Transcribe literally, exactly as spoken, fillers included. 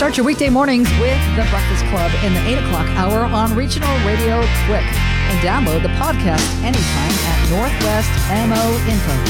Start your weekday mornings with The Breakfast Club in the eight o'clock hour on Regional Radio Quick. And download the podcast anytime at Northwest M O Info.